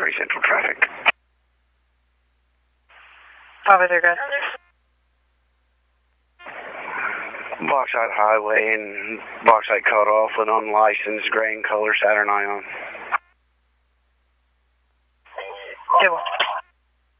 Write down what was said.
3 Central traffic. Copy, they're good. Bauxite Highway and Bauxite cut off with unlicensed gray and color Saturn Ion. 2-1.